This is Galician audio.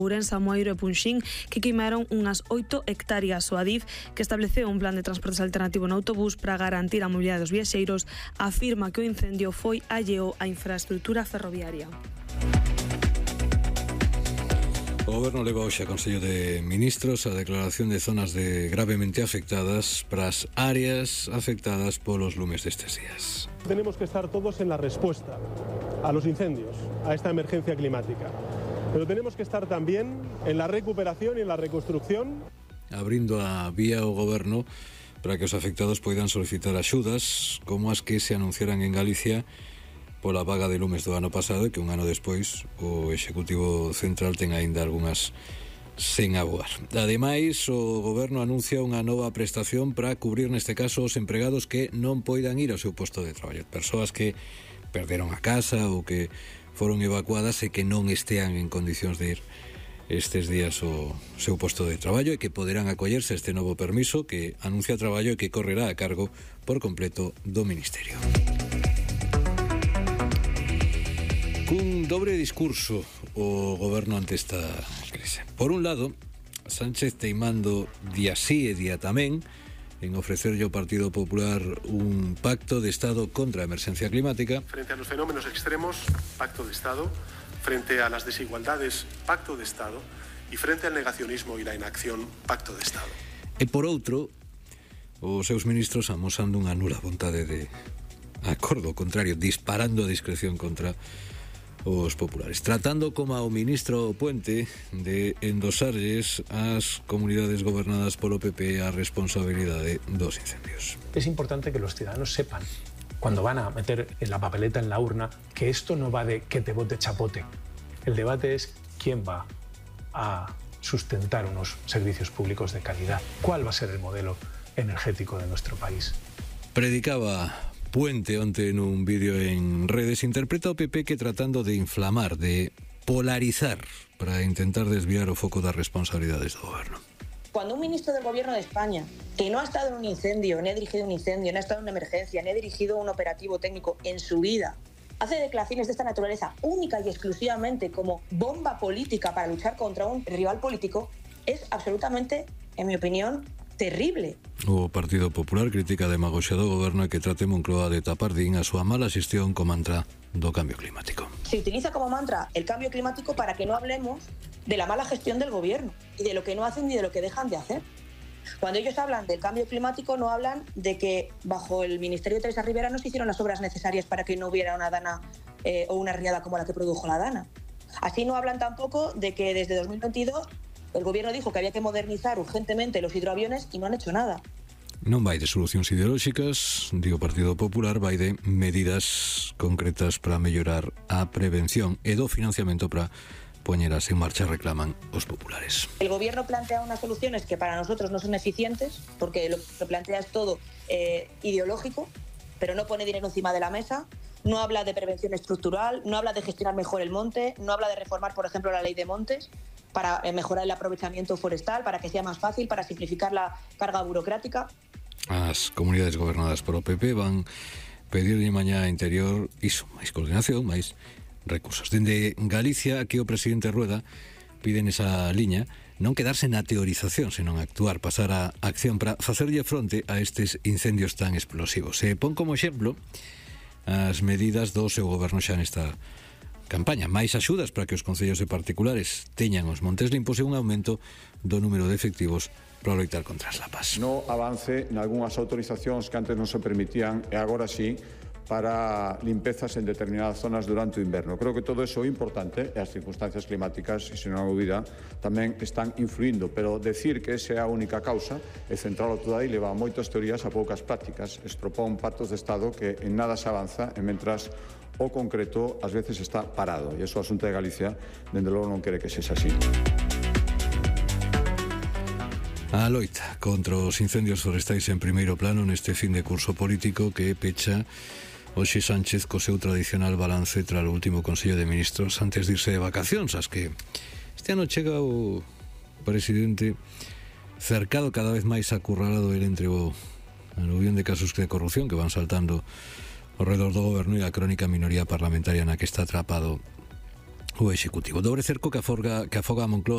Ourense, Amoeiro e Punxín, que queimaron unhas 8 hectáreas. O Adif, que estableceu un plan de transportes alternativo no autobús para garantir a mobilidade dos viaxeiros, afirma que o incendio foi alleo á infraestrutura ferroviaria. O Goberno leva hoxe a Consello de Ministros a declaración de zonas de gravemente afectadas para as áreas afectadas polos lumes destes días. Tenemos que estar todos en la respuesta a los incendios, a esta emergencia climática. Pero tenemos que estar también en la recuperación y en la reconstrucción. Abrindo a vía ao Goberno para que os afectados poidan solicitar axudas como as que se anunciaran en Galicia pola vaga de lumes do ano pasado e que un ano despois o Executivo Central ten aínda algunhas sen aboar. Ademais, o Goberno anuncia unha nova prestación para cubrir neste caso os empregados que non poidan ir ao seu posto de traballo. Persoas que perderon a casa ou que foron evacuadas e que non estean en condicións de ir estes días ao seu posto de traballo e que poderán acollerse a este novo permiso que anuncia traballo e que correrá a cargo por completo do Ministerio. Cun dobre discurso o Goberno ante esta crise. Por un lado, Sánchez teimando día sí e día tamén en ofrecerlle ao Partido Popular un pacto de Estado contra a emerxencia climática. Frente a los fenómenos extremos, pacto de Estado. Frente a las desigualdades, pacto de Estado. Y frente al negacionismo y la inacción, pacto de Estado. E por outro, os seus ministros amosando unha nula vontade de acordo, ao contrario, disparando a discreción contra os populares, tratando como ao ministro Puente de endosarlles ás comunidades gobernadas polo PP a responsabilidade dos incendios. Es importante que los ciudadanos sepan, cuando van a meter la papeleta en la urna, que esto no va de que te vote chapote. El debate es quién va a sustentar unos servicios públicos de calidad. ¿Cuál va a ser el modelo energético de nuestro país? Predicaba Puente onte nun vídeo en redes, interpreta o PP que tratando de inflamar, de polarizar para intentar desviar o foco das responsabilidades do Goberno. Cuando un ministro del Gobierno de España, que no ha estado en un incendio, ni ha dirigido un incendio, ni ha estado en una emergencia, ni ha dirigido un operativo técnico en su vida, hace declaraciones de esta naturaleza única y exclusivamente como bomba política para luchar contra un rival político, es absolutamente, en mi opinión, terrible. O Partido Popular critica a demagoxia do Goberno e que trate Moncloa de tapar din a súa mala xestión co mantra do cambio climático. Se utiliza como mantra el cambio climático para que no hablemos de la mala gestión del Gobierno y de lo que no hacen ni de lo que dejan de hacer. Cuando ellos hablan del cambio climático no hablan de que bajo el Ministerio de Teresa Rivera no se hicieron las obras necesarias para que no hubiera una dana o una riada como la que produjo la dana. Así no hablan tampoco de que desde 2022 el Gobierno dijo que había que modernizar urgentemente los hidroaviones y no han hecho nada. Non vai de solucións ideolóxicas, digo Partido Popular, vai de medidas concretas para mellorar a prevención e do financiamento para poñeras en marcha, reclaman os populares. El Gobierno plantea unas soluciones que para nosotros no son eficientes, porque lo que plantea es todo ideológico, pero no pone dinero encima de la mesa, no habla de prevención estructural, no habla de gestionar mejor el monte, no habla de reformar, por ejemplo, la ley de montes, para mejorar el aprovechamiento forestal, para que sea más fácil, para simplificar la carga burocrática. As comunidades gobernadas por o PP van pedirlle mañá a Interior iso, máis coordinación, máis recursos. Dende Galicia, que o presidente Rueda piden esa liña, non quedarse na teorización, senón actuar, pasar a acción para facerlle fronte a estes incendios tan explosivos. Se pon como exemplo as medidas do seu goberno xa nesta campaña, máis axudas para que os concellos e particulares teñan os montes limpos e un aumento do número de efectivos para loitar contra as lapas. No avance nalgúnas autorizacións que antes non se permitían e agora sí para limpezas en determinadas zonas durante o inverno. Creo que todo eso é importante e as circunstancias climáticas, e se non a dúbida, tamén están influindo, pero decir que esa é a única causa é centralo todo aí, leva moitas teorías a poucas prácticas, estropón pactos de Estado que en nada se avanza e mentras o concreto ás veces está parado, e iso a Xunta de Galicia dende logo non quere que sexa así. A loita contra os incendios forestais en primeiro plano neste fin de curso político que pecha hoxe Sánchez co seu tradicional balance tras o último Consello de Ministros antes de irse de vacacións, as que este ano chega o presidente cercado cada vez máis acurralado el entre o aluvión de casos de corrupción que van saltando ao redor do Goberno e a crónica minoría parlamentaria na que está atrapado o Executivo. Dobre cerco que afoga a Moncloa